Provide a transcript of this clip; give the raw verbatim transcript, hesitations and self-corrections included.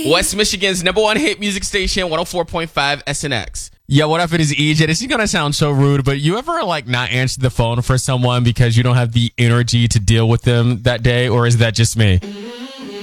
West Michigan's number one hit music station, one oh four point five S N X. Yeah, what up? It is E J. This is going to sound so rude, but you ever like not answer the phone for someone because you don't have the energy to deal with them that day, or is that just me?